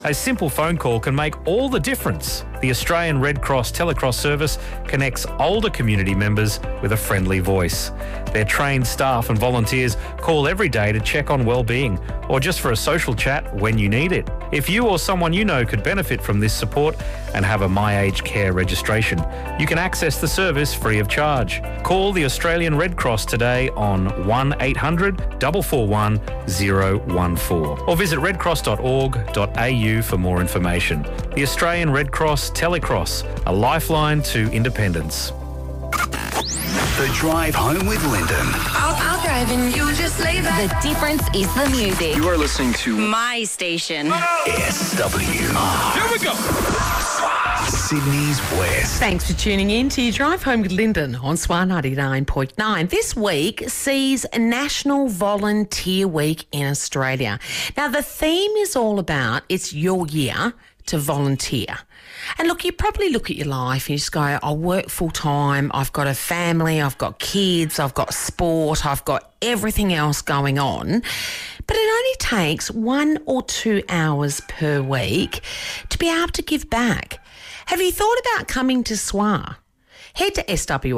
A simple phone call can make all the difference. The Australian Red Cross Telecross service connects older community members with a friendly voice. Their trained staff and volunteers call every day to check on well-being or just for a social chat when you need it. If you or someone you know could benefit from this support and have a My Aged Care registration, you can access the service free of charge. Call the Australian Red Cross today on 1800 441 014 or visit redcross.org.au for more information. The Australian Red Cross Telecross, a lifeline to independence. The Drive Home with Lyndon. I'll drive and you just lay back. The difference is the music. You are listening to My station. SWR. Here we go. Sydney's West. Thanks for tuning in to your Drive Home with Lyndon on SWR 99.9. This week sees National Volunteer Week in Australia. Now, the theme is all about it's your year to volunteer. And look, you probably look at your life and you just go, I work full time, I've got a family, I've got kids, I've got sport, I've got everything else going on. But it only takes 1 or 2 hours per week to be able to give back. Have you thought about coming to SWR? Head to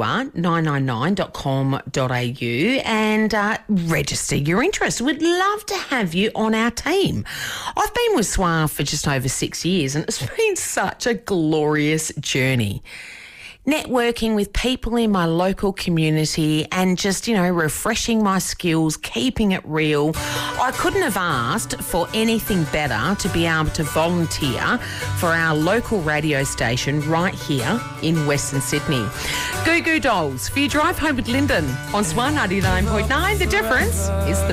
swr999.com.au and register your interest. We'd love to have you on our team. I've been with SWR for just over 6 years and it's been such a glorious journey. Networking with people in my local community and just, refreshing my skills, keeping it real. I couldn't have asked for anything better to be able to volunteer for our local radio station right here in Western Sydney. Goo Goo Dolls for your Drive Home with Lyndon on SWR 99.9. The difference is the